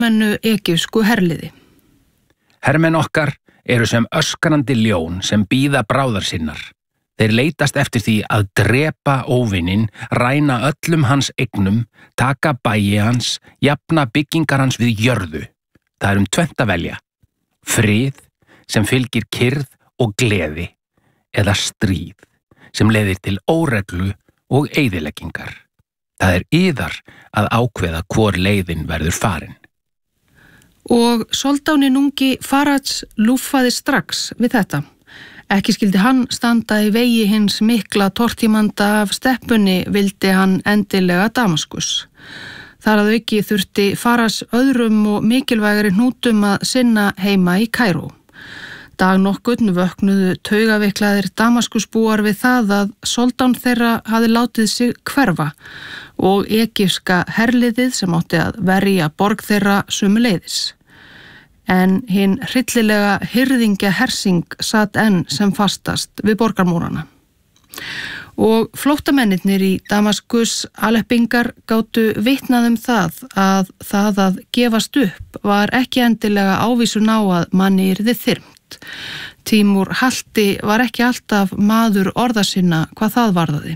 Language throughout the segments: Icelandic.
mennu egypsku herliði. Hermenn okkar eru sem öskrandi ljón sem bíða bráðar sinnar. Þeir leitast eftir því að drepa óvininn, ræna öllum hans eignum, taka bæi hans, jafna byggingar hans við jörðu. Það tvennt að velja. Frið sem fylgir kyrrð og gleði eða stríð sem leiðir til óreglu og eyðileggingar. Það yðar að ákveða hvor leiðin verður farin. Og soldáninn ungi Faraj lúffaði strax við þetta. Ekki skildi hann standa í vegi hins mikla tortímanda af steppunni vildi hann endilega Damaskus. Þar að auki þurfti Faraj öðrum og mikilvægari hnútum að sinna heima í Kaíró. Dag nokkurn vöknuðu taugaveiklaðir Damaskusbúar við það að soldán þeirra hafði látið sig hverfa og egypska herliðið sem átti að verja borg þeirra sömuleiðis. En hinn hryllilega hirðingja hersing sat enn sem fastast við borgarmúrana. Og flóttamennirnir í Damaskus Aleppingar gátu vitnað það að gefast upp var ekki endilega ávísun á að manni yrði þyrmt. Tímúr Halti var ekki alltaf maður orða sinna hvað það varðaði.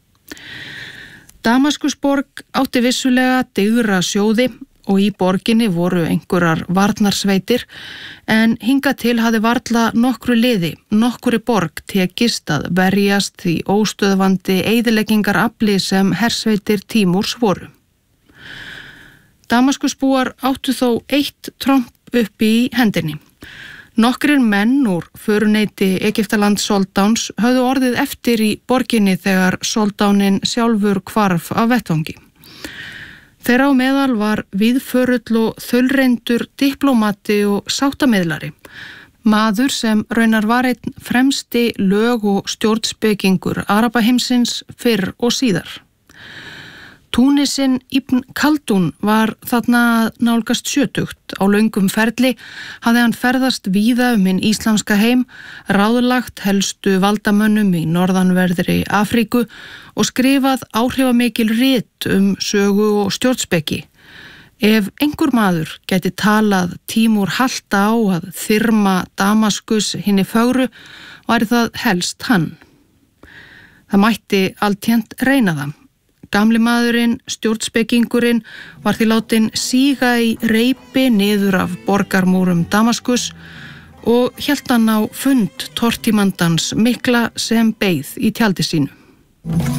Damaskusborg átti vissulega digra sjóði og í borginni voru einhverjar varnarsveitir en hingað til hafði varla nokkru liði, nokkuri borg tekist að verjast því óstöðvandi eyðileggingarafli sem hersveitir Tímúrs voru. Damaskusbúar áttu þó eitt tromp upp í hendinni. Nokkrir menn úr föruneyti Egyptalands soldáns höfðu orðið eftir í borginni þegar soldáninn sjálfur hvarf af vettvangi. Þeirra á meðal var víðförull og þaulreyndur diplómati og sáttamiðlari, maður sem raunar var einn fremsti lög- og stjórnspekingur Arabaheimsins fyrr og síðar. Túnisinn Ibn Khaldún var þarna að nálgast 70. Á löngum ferli hafði hann ferðast víða hinn íslamska heim, ráðlagt helstu valdamönnum í norðanverðri Afríku og skrifað áhrifamikil rit sögu og stjórnspeki. Ef einhver maður gæti talað Tímúr Halta á að þyrma Damaskus hinni fögru, væri það helst hann. Það mætti altént reyna það. Gamli maðurinn, stjórnspekingurinn, var því látinn síga í reipi niður af borgarmúrum Damaskus og hélt hann á fund tortímandans mikla sem beið í tjaldi sínu.